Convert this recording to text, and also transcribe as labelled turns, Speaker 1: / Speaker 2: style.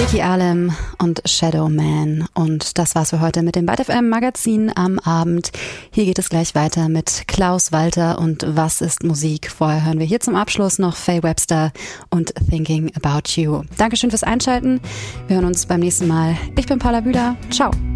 Speaker 1: Vicky Alem und Shadow Man. Und das war's für heute mit dem Byte FM Magazin am Abend. Hier geht es gleich weiter mit Klaus Walter und Was ist Musik? Vorher hören wir hier zum Abschluss noch Faye Webster und Thinking About You. Dankeschön fürs Einschalten. Wir hören uns beim nächsten Mal. Ich bin Paula Bühler. Ciao.